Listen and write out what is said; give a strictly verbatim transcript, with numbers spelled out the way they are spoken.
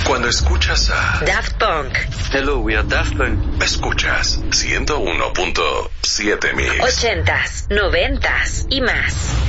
Cuando escuchas a Daft Punk. Hello, we are Daft Punk. Escuchas ciento uno punto siete Mix. Ochentas, noventas y más.